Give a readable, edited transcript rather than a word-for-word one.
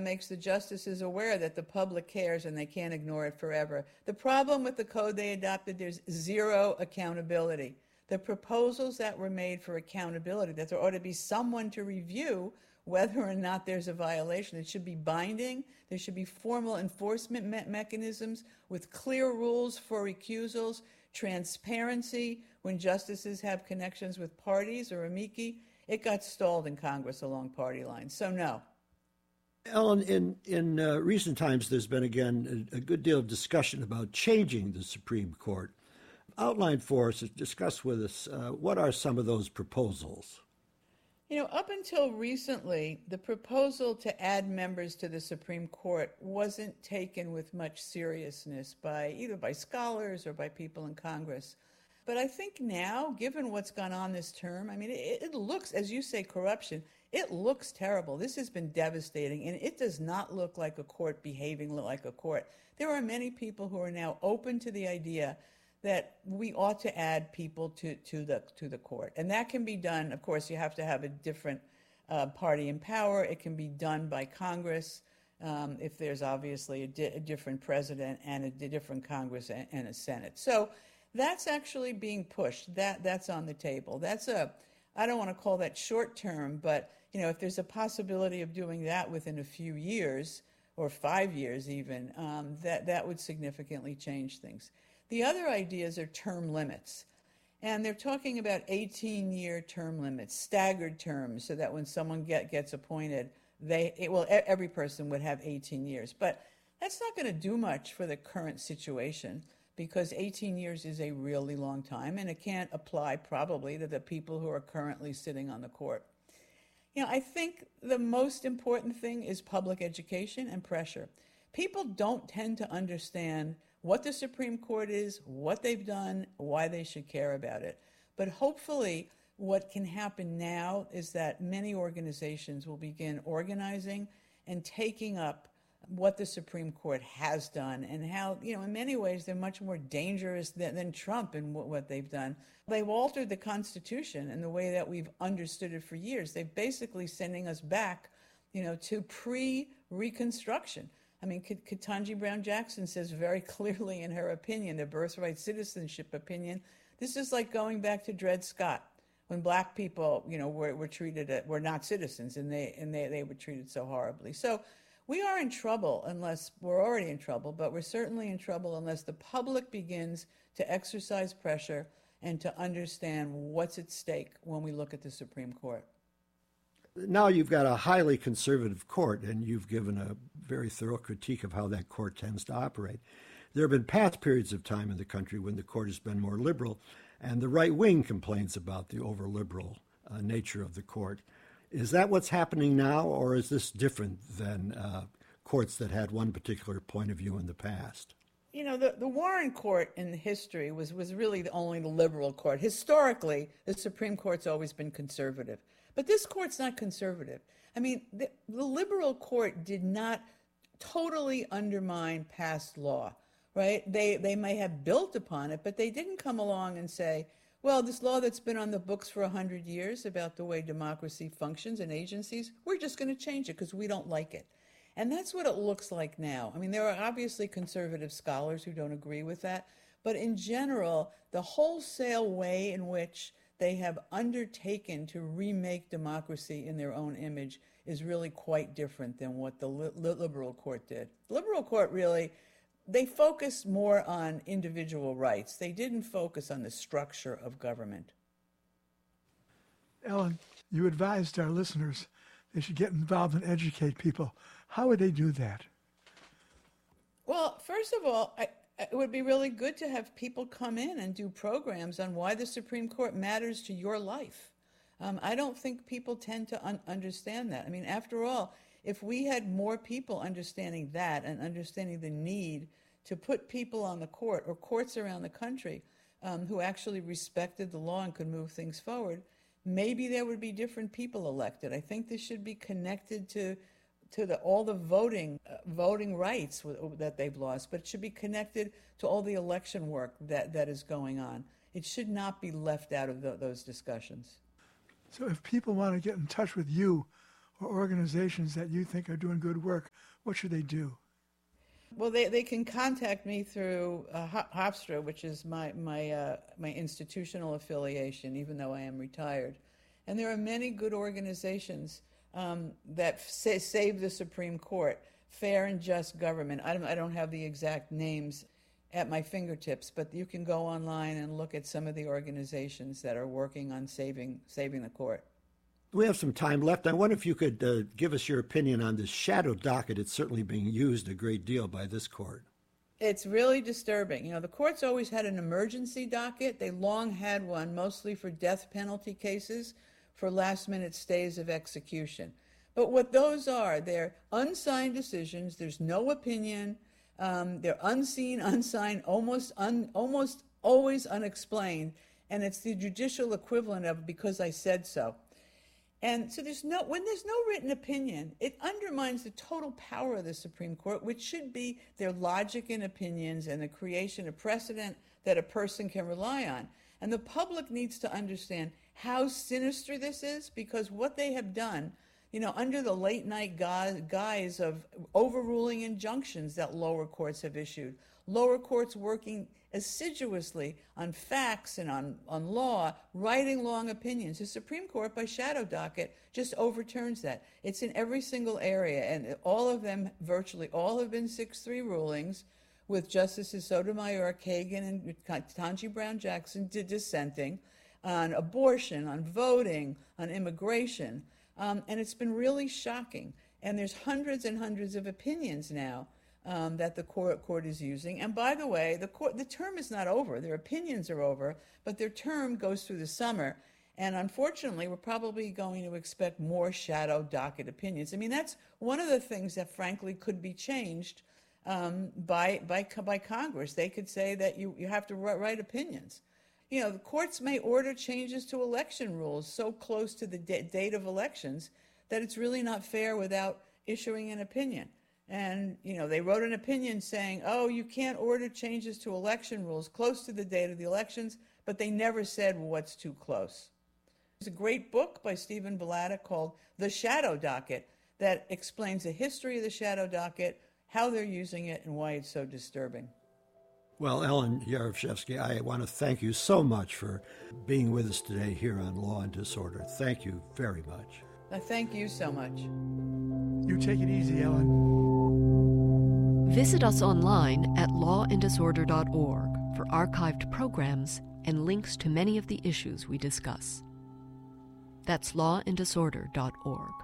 makes the justices aware that the public cares and they can't ignore it forever. The problem with the code they adopted, there's zero accountability. The proposals that were made for accountability, that there ought to be someone to review whether or not there's a violation. It should be binding. There should be formal enforcement mechanisms with clear rules for recusals, transparency when justices have connections with parties or amici. It got stalled in Congress along party lines. So no. Ellen, in recent times, there's been, again, a good deal of discussion about changing the Supreme Court. Outline for us, discuss with us, what are some of those proposals? You know, up until recently, the proposal to add members to the Supreme Court wasn't taken with much seriousness either by scholars or by people in Congress. But I think now, given what's gone on this term, I mean, it looks, as you say, corruption, it looks terrible. This has been devastating, and it does not look like a court behaving like a court. There are many people who are now open to the idea that we ought to add people to the court. And that can be done, of course, you have to have a different party in power. It can be done by Congress if there's obviously a different president and a different Congress and a Senate. So that's actually being pushed. That's on the table. I don't want to call that short term, but if there's a possibility of doing that within a few years or 5 years even, that would significantly change things. The other ideas are term limits. And they're talking about 18-year term limits, staggered terms, so that when someone gets appointed, every person would have 18 years. But that's not going to do much for the current situation because 18 years is a really long time, and it can't apply probably to the people who are currently sitting on the court. I think the most important thing is public education and pressure. People don't tend to understand what the Supreme Court is, what they've done, why they should care about it. But hopefully what can happen now is that many organizations will begin organizing and taking up what the Supreme Court has done and how, in many ways they're much more dangerous than Trump in what they've done. They've altered the Constitution in the way that we've understood it for years. They're basically sending us back, to pre-Reconstruction. I mean, Ketanji Brown Jackson says very clearly in her opinion, the birthright citizenship opinion, this is like going back to Dred Scott when black people, were not citizens and they were treated so horribly. So we are in trouble we're already in trouble, but we're certainly in trouble unless the public begins to exercise pressure and to understand what's at stake when we look at the Supreme Court. Now you've got a highly conservative court, and you've given a very thorough critique of how that court tends to operate. There have been past periods of time in the country when the court has been more liberal, and the right wing complains about the over-liberal nature of the court. Is that what's happening now, or is this different than courts that had one particular point of view in the past? The Warren Court in history was really the liberal court. Historically, the Supreme Court's always been conservative. But this court's not conservative. I mean, the liberal court did not totally undermine past law, right? They may have built upon it, but they didn't come along and say, well, this law that's been on the books for 100 years about the way democracy functions in agencies, we're just going to change it because we don't like it. And that's what it looks like now. I mean, there are obviously conservative scholars who don't agree with that, but in general, the wholesale way in which they have undertaken to remake democracy in their own image is really quite different than what the liberal court did. The liberal court they focused more on individual rights. They didn't focus on the structure of government. Ellen, you advised our listeners they should get involved and educate people. How would they do that? Well, first of all, it would be really good to have people come in and do programs on why the Supreme Court matters to your life. I don't think people tend to understand that. I mean, after all, if we had more people understanding that and understanding the need to put people on the court or courts around the country who actually respected the law and could move things forward, maybe there would be different people elected. I think this should be connected to all the voting rights that they've lost, but it should be connected to all the election work that is going on. It should not be left out of those discussions. So if people want to get in touch with you or organizations that you think are doing good work, what should they do? Well, they can contact me through Hofstra, which is my institutional affiliation, even though I am retired. And there are many good organizations that save the Supreme Court. Fair and Just Government. I don't have the exact names at my fingertips, but you can go online and look at some of the organizations that are working on saving the court. We have some time left. I wonder if you could give us your opinion on this shadow docket. It's certainly being used a great deal by this court. It's really disturbing. The court's always had an emergency docket. They long had one, mostly for death penalty cases, for last-minute stays of execution. But what those are, they're unsigned decisions. There's no opinion. They're unseen, unsigned, almost always unexplained. And it's the judicial equivalent of because I said so. And so when there's no written opinion, it undermines the total power of the Supreme Court, which should be their logic in opinions and the creation of precedent that a person can rely on. And the public needs to understand how sinister this is, because what they have done, under the late night guise of overruling injunctions that lower courts have issued, lower courts working assiduously on facts and on law, writing long opinions. The Supreme Court, by shadow docket, just overturns that. It's in every single area, and all of them, virtually all, have been 6-3 rulings, with Justices Sotomayor, Kagan, and Ketanji Brown Jackson dissenting on abortion, on voting, on immigration. And it's been really shocking. And there's hundreds and hundreds of opinions now that the court is using. And by the way, the term is not over. Their opinions are over, but their term goes through the summer. And unfortunately, we're probably going to expect more shadow docket opinions. I mean, that's one of the things that, frankly, could be changed by Congress. They could say that you have to write opinions. The courts may order changes to election rules so close to the date of elections that it's really not fair without issuing an opinion. And, they wrote an opinion saying, you can't order changes to election rules close to the date of the elections, but they never said what's too close. There's a great book by Stephen Bellata called The Shadow Docket that explains the history of the shadow docket, how they're using it, and why it's so disturbing. Well, Ellen Yaroshevsky, I want to thank you so much for being with us today here on Law and Disorder. Thank you very much. I thank you so much. You take it easy, Ellen. Visit us online at lawanddisorder.org for archived programs and links to many of the issues we discuss. That's lawanddisorder.org.